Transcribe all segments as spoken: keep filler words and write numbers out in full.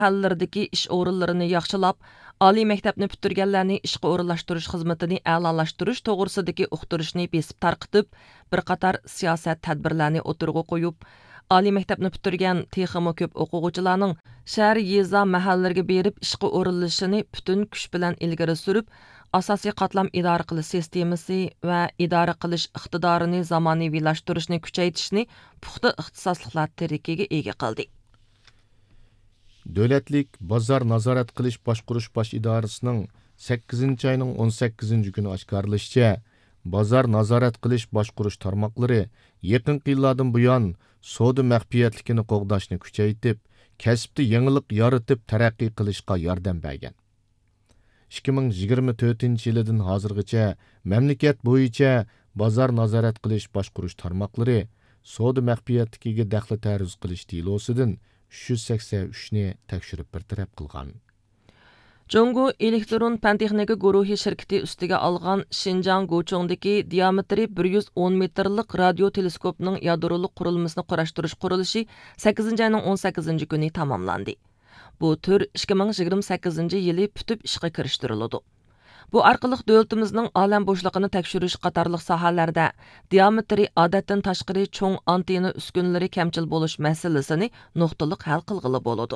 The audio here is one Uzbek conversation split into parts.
mahallalardagi ish o'rinlarini yaxshilab, oliy maktabni bitirganlarni ishga o'rinlashtirish xizmatini a'lolashtirish to'g'risidagi uqtirishni besib tarqitib, bir qator siyosat tadbirlarni o'tirg'a qo'yib, oliy maktabni bitirgan texmo ko'p o'quvchilarning shahar, yeza, mahallalarga berib ishga o'rinlashini butun kuch bilan ilgari surib, asosiy qatlam idora qilish sistemasi va idora qilish iqtidorini zamonaviylashtirishni kuchaytirishni puxta ixtisosliklar tirikiga ega qildi. Davlatlik bozor nazorat qilish boshqurish bosh idorasining sakkizinchi oyning o'n sakkizinchi kuni oshkorlashicha, bozor nazorat qilish boshqurish tarmoqlari yaqinqi yillardan buyon savdo maxfiyatligini qo'g'dashni kuchaytirib, kasbda yangilik yaratib taraqqiy qilishga yordam bergan. ikki ming yigirma to'rtinchi yildan hozirgacha mamlakat bo'yicha bozor nazorat qilish boshqurish tarmoqlari savdo maxfiyatligiga daxli taruz qilish delosidan uch yuz sakson uch ni tekshirib bir taraf qilgan. Jungo elektron fan texnika guruhi shirkati ustiga olgan Xinjiang Guchongdagi diametri bir yuz o'n metrlik radio teleskopning yadroliq qurilmasini qurashtirish qurilishi sakkizinchi oyning o'n sakkizinchi kuni tamomlandi. Bu tür ikki ming yigirma sakkizinchi yili putib ishga kirishtiriladi. Bu orqali davlatimizning olam bo'shlig'ini tekshirish qatorliq sohalarda diametri odatdan tashqari cho'ng antena uskunalari kamchil bo'lish masalasini nuqtaliq hal qilg'ili bo'ladi.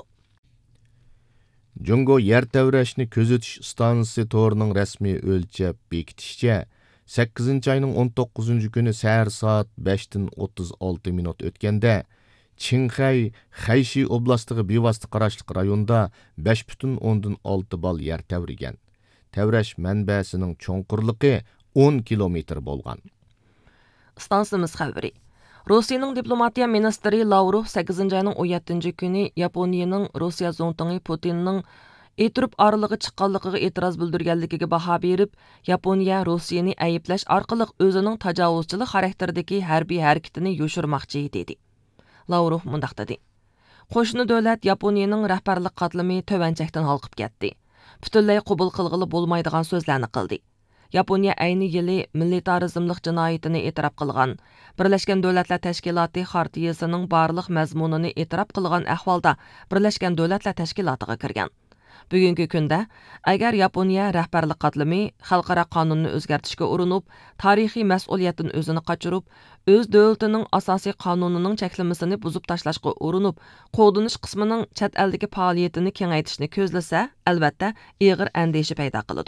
Jungo yer tavrashni kuzatish stansiyasi to'rining rasmiy o'lchab bekitishicha, sakkizinchi oyning o'n to'qqizinchi kuni sahar soat beshdan o'ttiz olti minut o'tganda Qinghai Xayshi oblastiga bevosita qarashliq rayonda besh butun o'ndan olti bal yer tavrigan. Tavrash manbasining cho'nqurligi o'n kilometr bo'lgan. Stansiyamiz xabari. Rossiyaning diplomatiya ministri Lavrov sakkizinchi oyning o'n yettinchi kuni Yaponiyaning Rossiya zo'ntingi Putinning e'tirof orlig'i chiqqanligiga e'tiroz bildirganligiga baho berib, Yaponiya Rossiyani ayiblash orqali o'zining tajovuzchilik xarakteridagi harbiy harakatini yoshirmoqchi dedi. Lavrov mundaq dedi. Qo'shni davlat Yaponiyaning rahbarlik qatlami tovanchakdan halqib ketdi. Butunlay qabul qilg'ili bo'lmaydigan so'zlarni qildi. Yaponiya ayni yili militarizmlik jinoyatini e'tirof qilgan. Birlashgan Davlatlar Tashkiloti Xartiyasining barliq mazmunini e'tirof qilgan ahvolda Birlashgan Davlatlar Tashkilotiga kirgan. Bugungi kunda agar Yaponiya rahbarlik qatlami xalqaro qonunni o'zgartirishga urinib, tarixiy mas'uliyatdan o'zini qochirib, o'z davlatining asosiy qonunining cheklamasini buzib tashlashga urinib, qo'dinish qismining chet eldagi faoliyatini kengaytirishni ko'zlasa, albatta og'ir andisha paydo qiladi.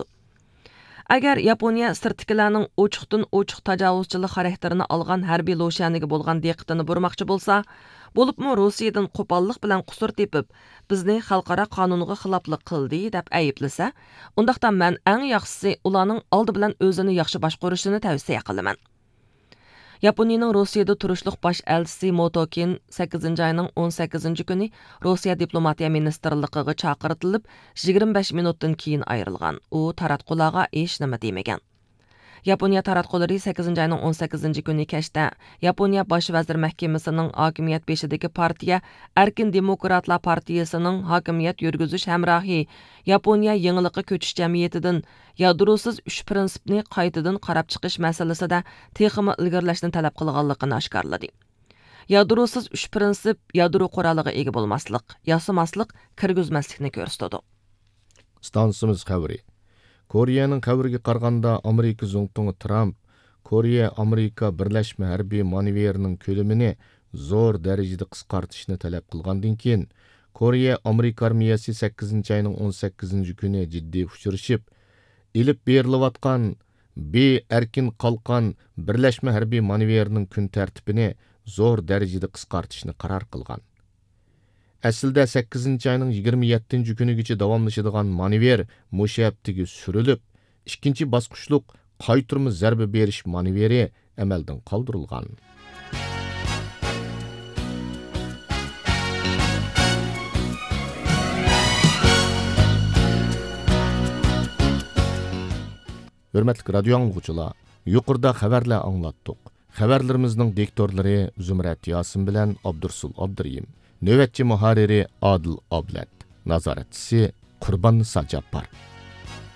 Agar Yaponiya sirtkilarning ochiqdan ochiq tajovuzchilik xarakterini olgan harbiy lo'shaniga bo'lgan diqqatini burmoqchi bo'lsa, bo'libmi Rossiyadan qo'pollik bilan qusur tepib, bizni xalqaro qonunga xiloflik qildi deb ayblasa, undaqda men eng yaxshisi ularning oldi bilan o'zini yaxshi boshqarishini tavsiya qilaman. Yaponiyaning Rossiyada turishliq bosh elchisi Motokin sakkizinchi oyning o'n sakkizinchi kuni Rossiya diplomatiya ministrligiga chaqirtilib, yigirma besh minutdan keyin ayrilgan. U taratqularga hech nima demagan. Yaponiya taratqulari sakkizinchi oyning o'n sakkizinchi kuni kechda Yaponiya bosh vazir mahkamasining hokimiyat beshidagi partiya Erkin Demokratlar partiyasining hokimiyat yurgizish hamrohi Yaponiya yangilikqa ko'chish jamiyatidan yadrosiz uch prinsipni qaytadan qarab chiqish masalasida texmi ilgirlashni talab qilganligini oshkorladi. Yadrosiz uch prinsip yadro quroliga ega bo'lmaslik, yasamaslik, kirgizmaslikni ko'rsatadi. Stansimiz xabari. Koreyaning xabariga qaraganda Amerika zo'ntingi Trump Koreya Amerika birlashma harbiy manevrining ko'lamini zo'r darajada qisqartirishni talab qilgandan keyin Koreya Amerika armiyasi sakkizinchi oyning o'n sakkizinchi kuni jiddiy uchrashib, ilib berilayotgan B erkin qalqan birlashma harbiy manevrining kun tartibini zo'r darajada qisqartirishni qaror qilgan. Aslida sakkizinchi oyning yigirma yettinchi kunigacha davomlashadigan manevr mushu haftaga surilib, ikkinchi bosqichliq qaytirma zarba berish manevri amaldan qoldirilgan. Hörmətli radio anglagıçılar, yuqorida xabarlar anglatdik. Xabarlarimizning diktorlari Zumrat Yasin bilan Abdursul Abduriyim. Növətçi muharriri Adil Ablat, nazoratçisi Qurban Sajappar.